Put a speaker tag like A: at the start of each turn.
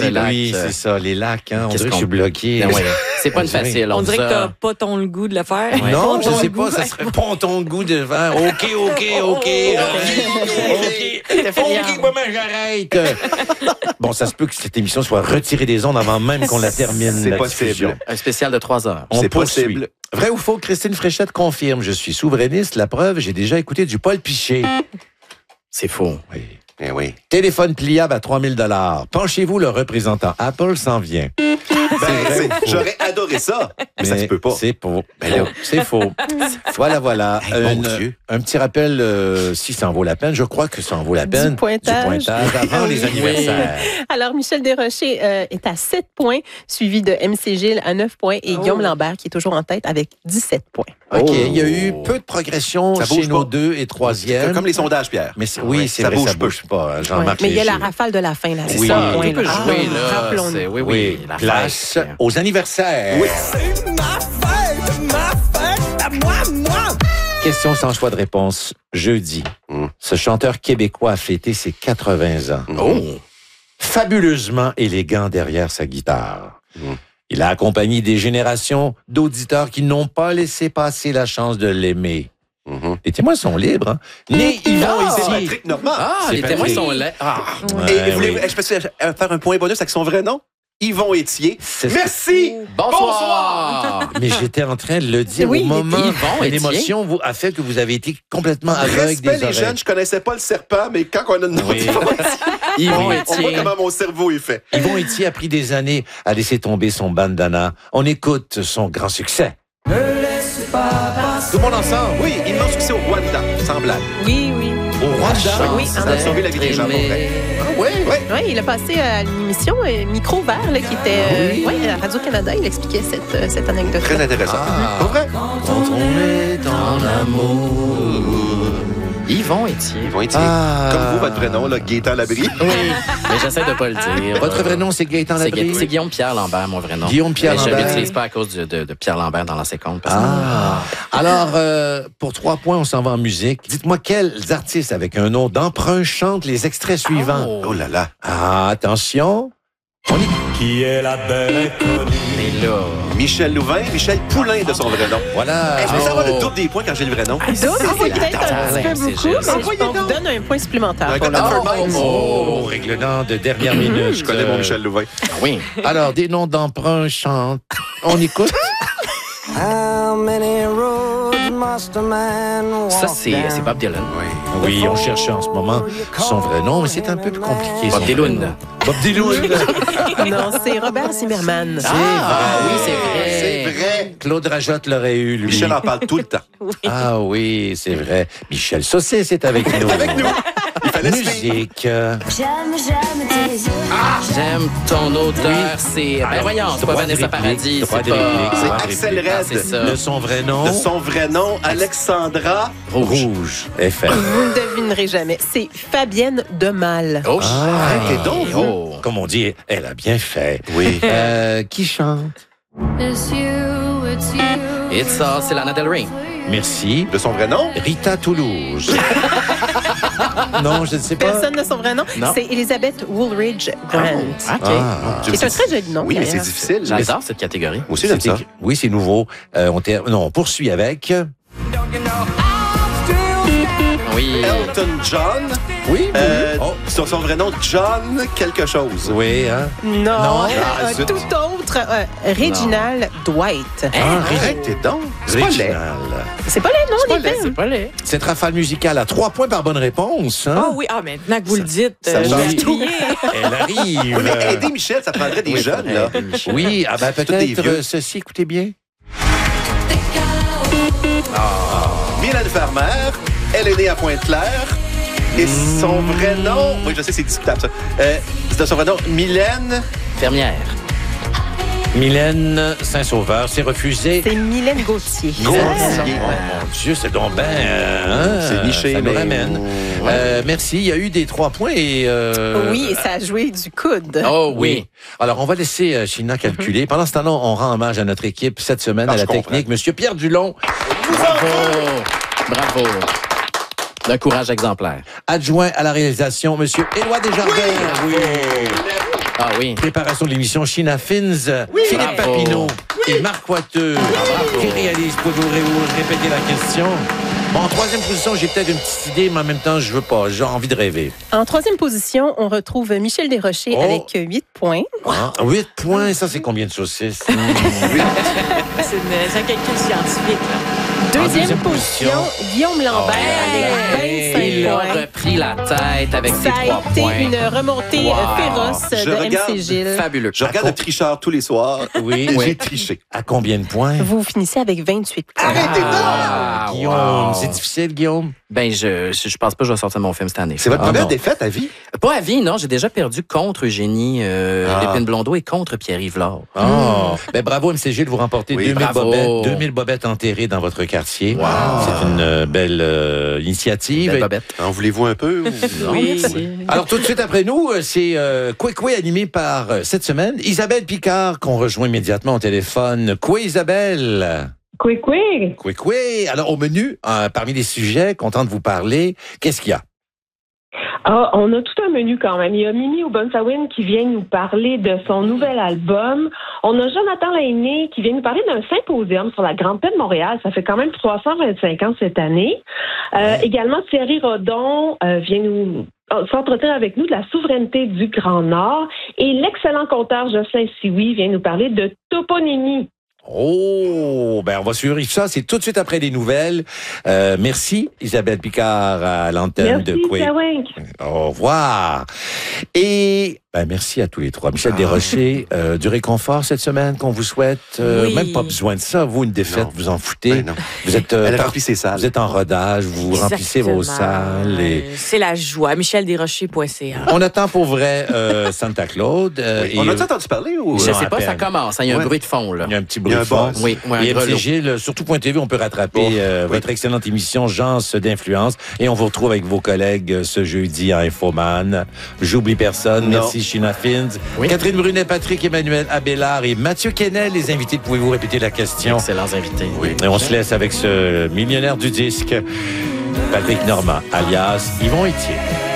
A: le lac.
B: Oui, c'est ça, les lacs. Hein, on dirait que je suis bloqué.
A: Ben ouais. C'est pas une facile.
C: On dirait que t'as pas ton goût de le faire.
A: Ouais.
B: Non, je sais pas, ça serait pas ton goût de faire. OK, moi, j'arrête. Bon, ça se peut que cette émission soit retirée des ondes avant même qu'on la termine.
D: C'est
B: la
D: possible.
B: diffusion.
A: Un spécial de 3 heures.
B: On
D: C'est
B: poursuit.
D: possible.
B: Vrai ou faux, Christine Fréchette confirme. Je suis souverainiste. La preuve, j'ai déjà écouté du Paul Piché.
A: C'est faux.
B: Oui.
D: Eh oui.
B: Téléphone pliable à 3 000 $. Penchez-vous, le représentant Apple s'en vient.
D: J'aurais adoré ça, mais ça se peut pas.
B: C'est faux. C'est faux. Voilà.
D: Hey, mon Dieu.
B: Un petit rappel, si ça en vaut la peine. Je crois que ça en vaut la peine.
E: Du pointage.
B: Avant les anniversaires.
E: Alors, Michel Desrochers est à 7 points, suivi de MC Gilles à 9 points et Guillaume Lambert qui est toujours en tête avec 17 points.
B: OK. Il y a eu peu de progression
D: Ça
B: chez
D: bouge
B: nos
D: pas.
B: 2 et 3e.
D: Comme les sondages, Pierre.
B: Mais oui, c'est
D: ça
B: vrai,
D: bouge
B: ça
D: peu.
B: bouge pas. Hein,
E: Ouais.
B: Jean-Marc
E: Mais il y a la
B: Léger.
E: rafale de la fin, là.
B: Oui.
E: ça,
A: Tout peut jouer, là.
E: rappelons-nous.
A: C'est-
B: Oui,
A: la
B: place
A: fête.
B: aux anniversaires.
D: Oui.
B: Question sans choix de réponse. Jeudi, ce chanteur québécois a fêté ses 80 ans.
A: Oh!
B: Fabuleusement élégant derrière sa guitare. Il a accompagné des générations d'auditeurs qui n'ont pas laissé passer la chance de l'aimer. Les témoins sont libres. Hein? Né Yvon
D: C'est
B: ici.
D: Patrick Normand.
A: Ah,
B: C'est
A: les témoins
B: Patrick.
A: sont laids. Ah!
D: Et vous voulez,
B: oui.
D: je peux faire un point bonus avec son vrai nom? Yvon Étier.
B: C'est-
D: Merci!
A: Bonsoir!
B: Mais j'étais en train de le dire
E: Oui,
B: au moment
A: Yvon
B: où
A: Étier.
B: l'émotion a fait que vous avez été complètement aveugle
D: Respect
B: des
D: les
B: oreilles.
D: jeunes, je connaissais pas le serpent, mais quand on a demandé
B: Oui.
A: Yvon
D: on voit
A: Étier.
D: comment mon cerveau est fait.
B: Yvon Étier a pris des années à laisser tomber son bandana. On écoute son grand succès. Tout le monde ensemble.
D: Oui, immense succès au Rwanda, sans blague.
E: Oui.
B: Au Rwanda.
E: Oui,
D: Ça a sauvé la vie des gens, pour vrai.
B: Oui.
E: Oui, il a passé à une émission Micro Vert là, qui était à Radio-Canada. Il expliquait cette anecdote.
D: Très intéressant.
B: Ah.
D: Pour vrai?
B: Quand on est en amour.
A: Yvon Étier.
D: Yvon Étier.
B: Ah.
D: Comme vous, votre vrai nom, là, Gaétan Labrie.
A: Oui, mais j'essaie de pas le dire.
B: Votre vrai nom, c'est Gaëtan
A: C'est
B: Labrie?
A: C'est Guillaume-Pierre Lambert, mon vrai nom.
B: Guillaume-Pierre
A: Mais je
B: Lambert.
A: ne l'utilise pas à cause de Pierre Lambert dans l'ancien compte. Parce que-
B: Ah. Alors, pour 3 points, on s'en va en musique. Dites-moi quels artistes avec un nom d'emprunt chantent les extraits suivants.
D: Oh là là.
B: Ah, attention. On y...
F: Qui est la belle inconnue?
A: Mais là...
D: Michel Louvain, Michel Poulain de son vrai nom.
B: Voilà.
D: Je vais savoir le double des points quand j'ai le vrai nom.
E: Donc, c'est peut-être un petit peu
A: c'est
E: beaucoup,
A: juste.
E: mais on vous donne un point supplémentaire.
D: Un
E: pour
D: gars
E: le-
D: de Nevermind.
B: Oh, règlement de dernière minute.
D: Je connais mon Michel Louvain.
A: Ah oui.
B: Alors, des noms d'emprunt chantent. On écoute.
A: Ça, c'est Bob Dylan.
B: Oui, on cherche en ce moment son vrai nom, mais c'est un peu plus compliqué.
A: Bob
B: son
A: Dylan.
B: vrai nom. Bob Dylan.
E: Non, c'est Robert Zimmerman.
A: Ah oui, c'est vrai.
D: C'est vrai.
B: Claude Rajotte l'aurait eu, lui.
D: Michel en parle tout le temps.
B: Ah oui, c'est vrai. Michel Saucisse est avec nous.
D: Avec nous. Il fallait se faire.
B: Musique.
G: J'aime tes yeux.
A: J'aime ton odeur. C'est... Ben voyons, c'est pas
B: Droit de
A: Vanessa
B: réplique,
A: Paradis.
B: droit
A: C'est
B: de
A: pas...
B: réplique,
D: C'est
B: droit de
D: Axel
B: réplique.
A: Ah, c'est
D: Red.
A: ça.
B: De son vrai nom.
D: De son vrai nom, Alexandra.
B: Rouge. FM.
E: Vous ne devinerez jamais. C'est Fabienne Demal.
A: Oh,
D: arrêtez donc, vous.
A: Oh.
B: Comme on dit, elle a bien fait.
D: Oui.
B: Qui chante?
G: It's you, it's you.
A: It's ça, c'est Lana Del Rey.
B: Merci.
D: De son vrai nom?
B: Rita Toulouse. Non, je ne sais pas.
E: Personne n'a son vrai nom.
A: Non.
E: C'est Elizabeth Woolridge Grant.
A: OK.
B: Ah.
E: C'est un très joli nom.
D: Oui, mais c'est
E: d'ailleurs.
D: difficile.
A: J'adore cette catégorie.
D: Moi aussi, j'aime ça.
B: Oui, c'est nouveau. On poursuit avec.
A: Oui.
D: Elton John.
B: Oui.
D: Oh. Sur son vrai nom, John quelque chose.
B: Oui, hein?
E: Non,
D: Ah, zut.
E: tout autre. Reginald Dwight.
D: Arrêtez donc. C'est pas laid.
B: Original.
E: C'est pas les noms des
A: C'est
E: films.
A: pas laid.
B: Cette rafale musicale à 3 points par bonne réponse. Hein?
C: Ah oui, maintenant que vous le dites,
D: ça
C: je
D: change
C: vais
D: tout.
C: crier.
B: Elle arrive.
D: Oui, mais aider Michel, ça prendrait des jeunes, là.
B: Oui, ah ben
D: des
B: peut-être
D: vieux.
B: ceci, écoutez bien.
D: Mylène Farmer, elle est née à Pointe-Claire. Et son vrai nom, oui, je sais, c'est discutable, ça. C'est son vrai nom, Mylène.
A: Fermière.
B: Mylène Saint-Sauveur, c'est refusé.
E: C'est Mylène Gauthier.
D: Gauthier.
B: Oh mon Dieu, c'est donc ben... hein,
D: C'est niché,
B: ça nous
D: mais-
B: ramène. Merci, il y a eu des 3 points et...
E: Oui, et ça a joué du coude.
A: Oh
B: Oui.
A: oui.
B: Alors, on va laisser China calculer. Pendant ce temps-là, on rend hommage à notre équipe cette semaine,
D: Ah,
B: à la
D: je comprends.
B: technique. Monsieur Pierre Dulon,
A: Bravo. Bravo. D'un courage exemplaire.
B: adjoint à la réalisation. Monsieur Éloi Desjardins. Oui.
A: Ah oui.
B: Préparation de l'émission China Fins, Philippe
A: Bravo.
B: Papineau et Marc Wateux qui réalisent. Pouvez-vous répéter la question? Bon, en troisième position, j'ai peut-être une petite idée, mais en même temps, je veux pas. J'ai envie de rêver.
E: En troisième position, on retrouve Michel Desrochers
B: Oh.
E: avec 8 points.
B: 8 points, ça, c'est combien de saucisses?
C: C'est un calcul scientifique. Là.
E: Deuxième position, Guillaume Lambert
B: Hey.
E: avec
A: Il
E: 25
A: a
E: points.
A: repris la tête avec ses
E: Ça
A: 3
E: a été
A: points.
E: une remontée
A: Wow.
E: féroce
D: Je
E: de
D: regarde.
E: MC Gilles.
A: Fabuleux.
D: Je regarde le tricheur tous les soirs.
B: Oui.
D: J'ai triché.
B: À combien de points?
E: Vous finissez avec 28 points.
D: Arrêtez
A: Ah,
B: Guillaume,
A: wow.
B: c'est difficile, Guillaume?
A: Ben, je pense pas que je vais sortir mon film cette année.
D: C'est votre
B: Ah,
D: première
B: non.
D: défaite à vie?
A: Pas à vie, non. J'ai déjà perdu contre Eugénie
D: Ah.
A: Lépine Blondeau et contre Pierre-Yves Lard.
B: Oh. Ben, bravo, MC Gilles, vous remportez
D: Oui,
B: 2000
A: bravo.
B: bobettes, 2000 bobettes enterrées dans votre quartier.
A: Wow.
B: C'est une belle initiative.
A: Belle bobette.
D: En voulez-vous un peu?
C: Oui.
B: Alors, tout de suite après nous, c'est Quoi animé par, cette semaine, Isabelle Picard, qu'on rejoint immédiatement au téléphone. Quoi, Isabelle? Quoi. Alors, au menu, parmi les sujets, content de vous parler, qu'est-ce qu'il y a?
H: Ah, on a tout un menu quand même. Il y a Mimi Obunsawin qui vient nous parler de son nouvel album. On a Jonathan Lainé qui vient nous parler d'un symposium sur la Grande Paix de Montréal. Ça fait quand même 325 ans cette année. Également, Thierry Rodon vient nous s'entretenir avec nous de la souveraineté du Grand Nord. Et l'excellent conteur Jocelyn Sioui vient nous parler de toponymie.
B: Oh, ben on va suivre ça. C'est tout de suite après les nouvelles. Merci, Isabelle Picard, à l'antenne de
H: Merci,
B: Quoi.
H: Kawink.
B: Au revoir. Et merci à tous les trois. Michel Desrochers, du réconfort cette semaine qu'on vous souhaite.
C: Oui.
B: Même pas besoin de ça. Vous, une défaite,
D: Non.
B: vous en foutez.
D: Ben non.
B: Vous êtes,
D: Elle remplit ses salles.
B: vous êtes en rodage, vous remplissez vos
C: Exactement.
B: salles. Et...
C: C'est la joie. MichelDesrochers.ca.
B: On attend pour vrai Santa Claude.
D: Oui. On a-tu entendu parler? Ou...
A: Je
B: Non,
A: sais
B: à
A: pas, ça
B: peine.
A: commence. Hein, il y a un
D: Ouais.
A: bruit de fond, là.
B: Il y a un petit
D: Il y
B: bruit
D: a
B: de
D: un
B: fond.
D: buzz.
A: Oui, un
B: Et MC
A: grelot.
B: Gilles, sur tout.tv, on peut rattraper
D: Oh,
B: votre excellente émission Gens d'influence. Et on vous retrouve avec vos collègues ce jeudi à Infoman. J'oublie personne.
D: Non.
B: Merci, China Fins.
A: Oui.
B: Catherine Brunet, Patrick Emmanuel Abélard et Mathieu Kennel, les invités. Pouvez-vous répéter la question?
A: Excellents invités.
D: Oui.
B: Et on se laisse avec ce millionnaire du disque, Patrick Normand, alias Yvon Etier.